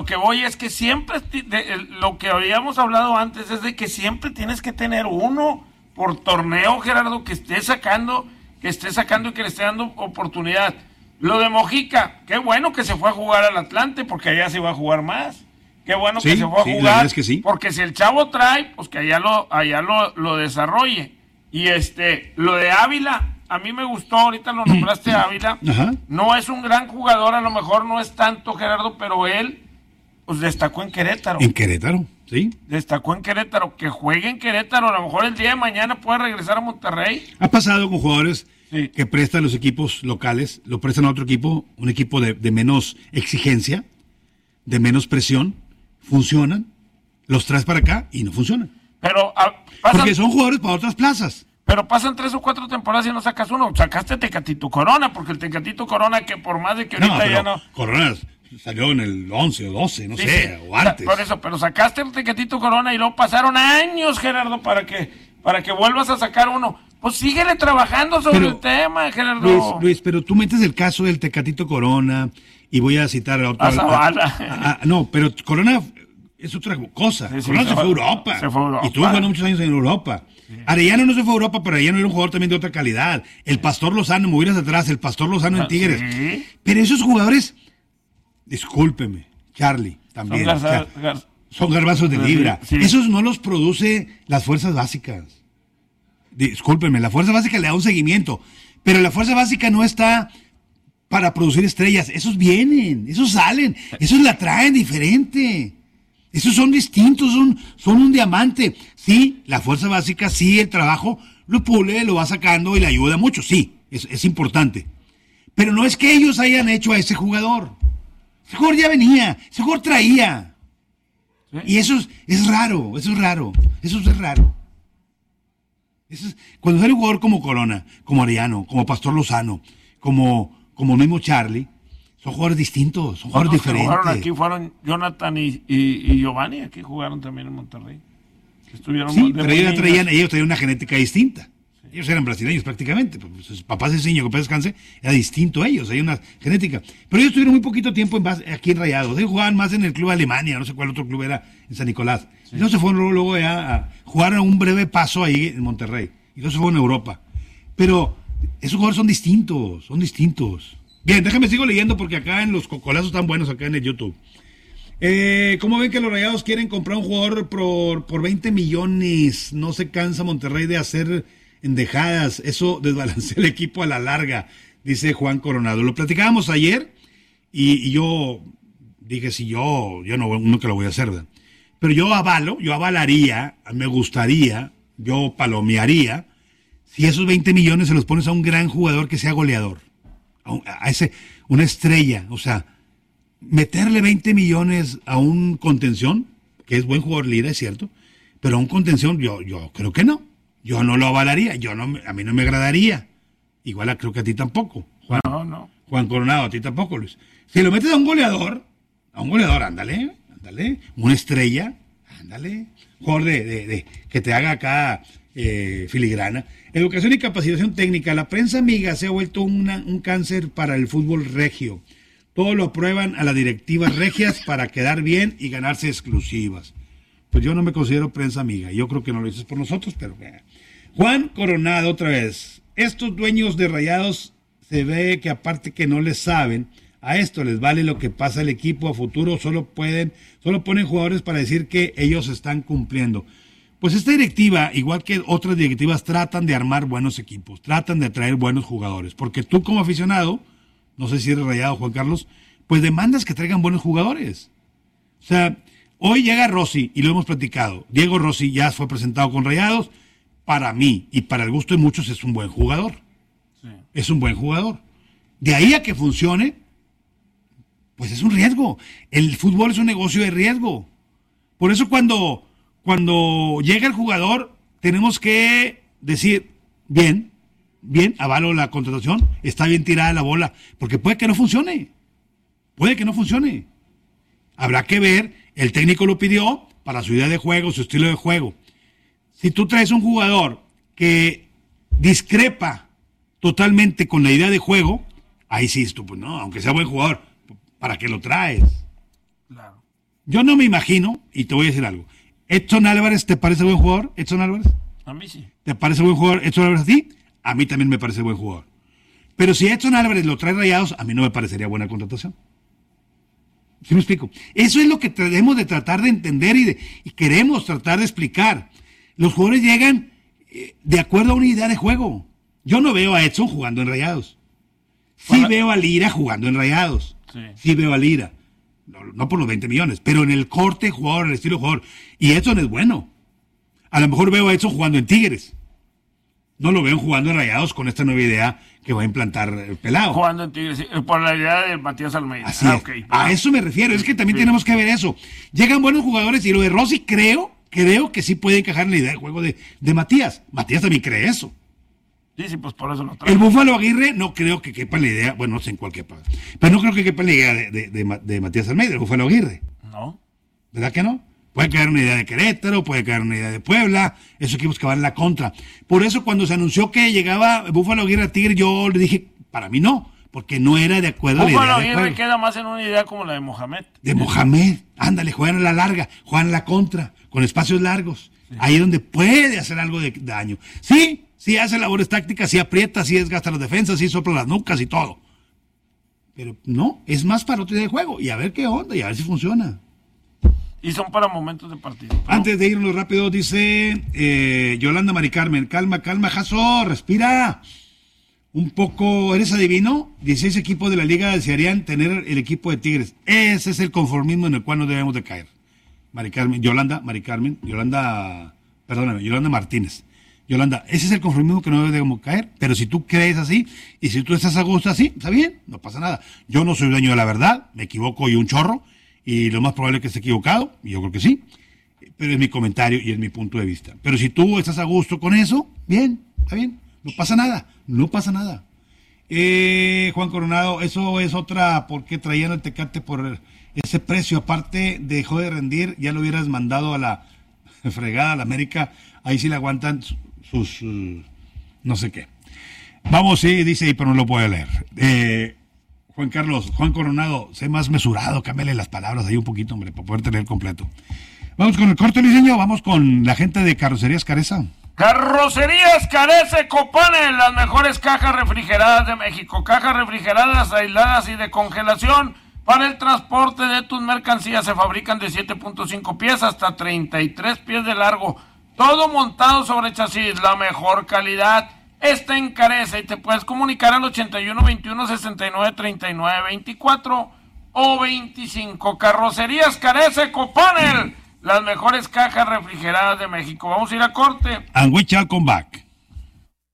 Lo que voy es que siempre, lo que habíamos hablado antes es de que siempre tienes que tener uno por torneo, Gerardo, que esté sacando y que le esté dando oportunidad. Lo de Mojica, qué bueno que se fue a jugar al Atlante, porque allá se va a jugar más. Qué bueno que se fue a jugar, es que sí. Porque si el chavo trae, pues que allá lo desarrolle. Y lo de Ávila, a mí me gustó, ahorita lo nombraste Ávila. Ajá. No es un gran jugador, a lo mejor no es tanto, Gerardo, pero él pues destacó en Querétaro. En Querétaro, sí. Destacó en Querétaro, que juegue en Querétaro, a lo mejor el día de mañana puede regresar a Monterrey. Ha pasado con jugadores que prestan los equipos locales, lo prestan a otro equipo, un equipo de menos exigencia, de menos presión, funcionan, los traes para acá y no funcionan. Pero porque son jugadores para otras plazas. Pero pasan 3 o 4 temporadas y no sacas uno. Sacaste Tecatito Corona, porque el Tecatito Corona, que por más de que ahorita ya no... Corona salió en el 11 o 12, no sé, sí. o antes. Por eso, pero sacaste el Tecatito Corona y luego pasaron años, Gerardo, para que vuelvas a sacar uno. Pues síguele trabajando sobre el tema, Gerardo. Luis, pero tú metes el caso del Tecatito Corona y voy a citar a otro... A Zavala. No, pero Corona es otra cosa. Sí, Corona se fue a Europa. Y estuvo jugando muchos años en Europa. Sí. Arellano no se fue a Europa, pero Arellano era un jugador también de otra calidad. El Pastor Lozano, me hubieras atrás, el Pastor Lozano en Tigres. ¿Sí? Pero esos jugadores, discúlpeme, Charlie, también. Son garbanzos de libra. Sí. Esos no los produce las fuerzas básicas. Discúlpenme, la fuerza básica le da un seguimiento, pero la fuerza básica no está para producir estrellas. Esos vienen, esos salen, esos la traen diferente. Esos son distintos, son un diamante. Sí, la fuerza básica, sí, el trabajo lo pule, lo va sacando y le ayuda mucho, sí, es importante. Pero no es que ellos hayan hecho a ese jugador. Ese jugador ya venía, ese jugador traía. ¿Sí? Y eso es raro. Cuando sale un jugador como Corona, como Arellano, como Pastor Lozano, como mismo Charlie, son jugadores distintos, son jugadores diferentes. Jugaron aquí, fueron Jonathan y Giovanni, aquí jugaron también en Monterrey. Estuvieron pero ellos traían una genética distinta. Sí. Ellos eran brasileños prácticamente. Sus papás Ceciño, que para descanse, era distinto a ellos, hay una genética. Pero ellos tuvieron muy poquito tiempo aquí en Rayados. Ellos jugaban más en el club de Alemania, no sé cuál otro club era, en San Nicolás. Sí. Y no se fueron luego a jugar un breve paso ahí en Monterrey. Y no se fueron a Europa. Pero esos jugadores son distintos. Bien, déjame sigo leyendo porque acá en los cocolazos están buenos acá en el YouTube. ¿Cómo ven que los Rayados quieren comprar un jugador por 20 millones? No se cansa Monterrey de hacer endejadas. Eso desbalancea el equipo a la larga, dice Juan Coronado. Lo platicábamos ayer y yo dije, si yo nunca lo voy a hacer, ¿verdad? Pero yo avalaría, me gustaría, yo palomearía, si esos 20 millones se los pones a un gran jugador que sea goleador. Una estrella, o sea, meterle 20 millones a un contención, que es buen jugador líder, es cierto, pero a un contención yo creo que no, yo no lo avalaría, a mí no me agradaría, igual creo que a ti tampoco, Juan, no. Juan Coronado, a ti tampoco, Luis. Si lo metes a un goleador, ándale, una estrella, ándale, jugador de que te haga acá filigrana. Educación y capacitación técnica. La prensa amiga se ha vuelto un cáncer para el fútbol regio. Todo lo aprueban a las directivas regias para quedar bien y ganarse exclusivas. Pues yo no me considero prensa amiga. Yo creo que no lo dices por nosotros, pero bueno. Juan Coronado, otra vez. Estos dueños de Rayados se ve que aparte que no les saben, a esto les vale lo que pasa al equipo a futuro. Solo ponen jugadores para decir que ellos están cumpliendo. Pues esta directiva, igual que otras directivas, tratan de armar buenos equipos, tratan de atraer buenos jugadores, porque tú como aficionado, no sé si eres Rayado, Juan Carlos, pues demandas que traigan buenos jugadores. O sea, hoy llega Rossi, y lo hemos platicado, Diego Rossi ya fue presentado con Rayados, para mí, y para el gusto de muchos, es un buen jugador. Sí. Es un buen jugador. De ahí a que funcione, pues es un riesgo. El fútbol es un negocio de riesgo. Por eso cuando llega el jugador, tenemos que decir, bien, avalo la contratación, está bien tirada la bola, porque puede que no funcione. Habrá que ver, el técnico lo pidió para su idea de juego, su estilo de juego. Si tú traes un jugador que discrepa totalmente con la idea de juego, ahí sí, pues no, aunque sea buen jugador, ¿para qué lo traes? Claro. Yo no me imagino, y te voy a decir algo. ¿Edson Álvarez te parece buen jugador? ¿Edson Álvarez? A mí sí. ¿Te parece buen jugador Edson Álvarez a ti? A mí también me parece buen jugador. Pero si Edson Álvarez lo trae Rayados, a mí no me parecería buena contratación. ¿Sí me explico? Eso es lo que debemos de tratar de entender y queremos tratar de explicar. Los jugadores llegan de acuerdo a una idea de juego. Yo no veo a Edson jugando en Rayados. Sí veo a Lira jugando en Rayados. Sí veo a Lira. No por los 20 millones, pero en el corte jugador, en el estilo jugador. Y Edson es bueno. A lo mejor veo a Edson jugando en Tigres. No lo veo jugando en Rayados con esta nueva idea que va a implantar el Pelado. Jugando en Tigres, por la idea de Matías Almeida. Así es. Okay. A eso me refiero, es que también tenemos que ver eso. Llegan buenos jugadores y lo de Rossi creo que sí puede encajar en la idea de juego de Matías. Matías también cree eso. Sí, pues por eso lo trae. El Búfalo Aguirre no creo que quepa en la idea, bueno, no sé en cuál quepa, pero no creo que quepa en la idea de Matías Almeida, el Búfalo Aguirre. No. ¿Verdad que no? Puede caer una idea de Querétaro, puede caer una idea de Puebla, esos equipos que van en la contra. Por eso cuando se anunció que llegaba Búfalo Aguirre a Tigre, yo le dije, para mí no, porque no era de acuerdo a la idea Búfalo de Aguirre juego. queda más en una idea como la de Mohamed. De Mohamed, ándale, juegan a la larga, juegan a la contra, con espacios largos. Sí. Ahí es donde puede hacer algo de daño. Sí hace labores tácticas, sí aprieta, sí desgasta las defensas, sí sopla las nucas y todo. Pero no, es más para otro día de juego. Y a ver qué onda, y a ver si funciona. Y son para momentos de partido. ¿No? Antes de irnos rápido, dice Yolanda Mari Carmen, calma, Jaso, respira. Un poco, ¿eres adivino? 16 equipos de la liga desearían tener el equipo de Tigres. Ese es el conformismo en el cual no debemos de caer. Yolanda Martínez. Yolanda, ese es el conformismo que no debemos caer, pero si tú crees así, y si tú estás a gusto así, está bien, no pasa nada. Yo no soy dueño de la verdad, me equivoco y un chorro, y lo más probable es que esté equivocado, y yo creo que sí, pero es mi comentario y es mi punto de vista. Pero si tú estás a gusto con eso, bien, está bien, no pasa nada. Juan Coronado, eso es otra, porque traían el Tecate por ese precio, aparte dejó de rendir, ya lo hubieras mandado a la fregada a la América, ahí sí le aguantan sus no sé qué. Vamos, sí, dice ahí, pero no lo puedo leer. Juan Coronado, sé más mesurado, cámbiale las palabras ahí un poquito, hombre, para poder tener completo. Vamos con el corte, Luiseño, vamos con la gente de Carrocerías Careza. Carrocerías Careza Copane, las mejores cajas refrigeradas de México. Cajas refrigeradas, aisladas y de congelación para el transporte de tus mercancías. Se fabrican de 7.5 pies hasta 33 pies de largo. Todo montado sobre chasis, la mejor calidad está en Careza y te puedes comunicar al 81 21 69 39 24 o 25. Carrocerías Careza Copanel, las mejores cajas refrigeradas de México. Vamos a ir a corte. And we shall come back.